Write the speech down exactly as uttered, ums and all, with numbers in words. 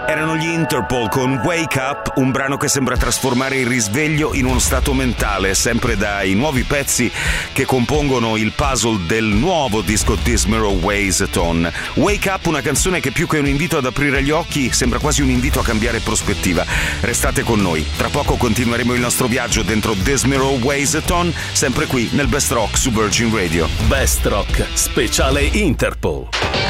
Erano gli Interpol con Wake Up, un brano che sembra trasformare il risveglio in uno stato mentale, sempre dai nuovi pezzi che compongono il puzzle del nuovo disco This Mirror Weighs a Ton. Wake Up, una canzone che più che un invito ad aprire gli occhi sembra quasi un invito a cambiare prospettiva. Restate con noi, tra poco continueremo il nostro viaggio dentro This Mirror Weighs a Ton, sempre qui nel Best Rock su Virgin Radio. Best Rock, speciale Interpol.